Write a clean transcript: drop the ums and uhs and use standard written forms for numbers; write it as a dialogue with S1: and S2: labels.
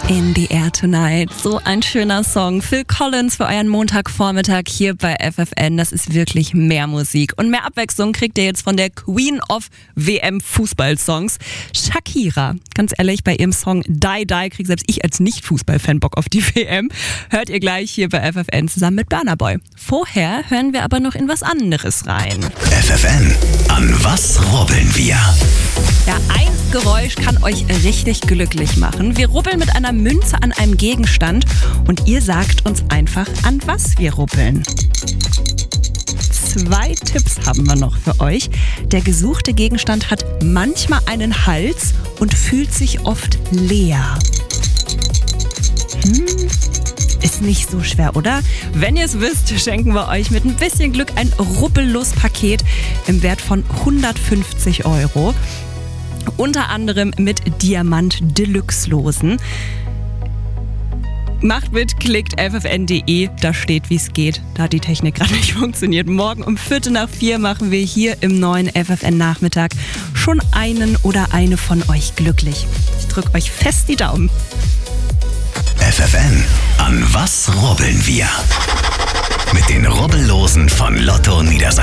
S1: In the Air Tonight. So ein schöner Song. Phil Collins für euren Montagvormittag hier bei FFN. Das ist wirklich mehr Musik. Und mehr Abwechslung kriegt ihr jetzt von der Queen of WM-Fußball-Songs, Shakira. Ganz ehrlich, bei ihrem Song Die Die krieg selbst ich als Nicht-Fußball-Fan Bock auf die WM. Hört ihr gleich hier bei FFN zusammen mit Burna Boy. Vorher hören wir aber noch in was anderes rein.
S2: FFN, an was rubbeln wir?
S1: Ja, ein Geräusch kann euch richtig glücklich machen. Wir rubbeln mit einer Münze an einem Gegenstand und ihr sagt uns einfach, an was wir rubbeln. 2 Tipps haben wir noch für euch. Der gesuchte Gegenstand hat manchmal einen Hals und fühlt sich oft leer. Ist nicht so schwer, oder? Wenn ihr es wisst, schenken wir euch mit ein bisschen Glück ein Rubbellos-Paket im Wert von 150 €. Unter anderem mit Diamant-Deluxe-Losen. Macht mit, klickt ffn.de, da steht, wie es geht. Da hat die Technik gerade nicht funktioniert. Morgen um 3:45 machen wir hier im neuen FFN-Nachmittag schon einen oder eine von euch glücklich. Ich drücke euch fest die Daumen.
S2: FFN, an was rubbeln wir? Mit den Rubbellosen von Lotto Niedersachsen.